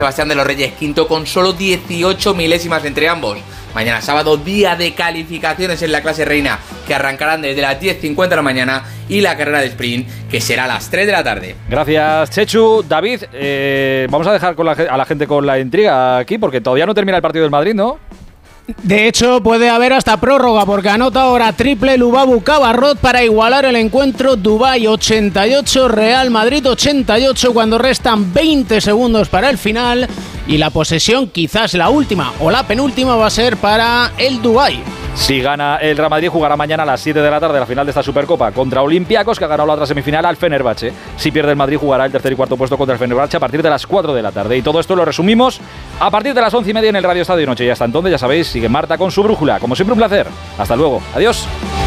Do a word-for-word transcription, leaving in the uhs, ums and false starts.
Sebastián de los Reyes quinto con solo dieciocho milésimas entre ambos. Mañana sábado, día de calificaciones en la clase reina, que arrancarán desde las diez cincuenta de la mañana, y la carrera de sprint, que será a las tres de la tarde. Gracias, Chechu. David, eh, vamos a dejar con la, a la gente con la intriga aquí, porque todavía no termina el partido del Madrid, ¿no? De hecho, puede haber hasta prórroga, porque anota ahora triple Lubabu Cabarrot para igualar el encuentro. Dubái ochenta y ocho, Real Madrid ochenta y ocho, cuando restan veinte segundos para el final, y la posesión, quizás la última o la penúltima, va a ser para el Dubái. Si gana el Real Madrid, jugará mañana a las siete de la tarde la final de esta Supercopa contra Olympiacos, que ha ganado la otra semifinal al Fenerbahce. Si pierde el Madrid, jugará el tercer y cuarto puesto contra el Fenerbahce a partir de las cuatro de la tarde. Y todo esto lo resumimos a partir de las once y media en el Radio Estadio Noche. Y hasta entonces, ya sabéis, sigue Marta con su brújula. Como siempre, un placer. Hasta luego. Adiós.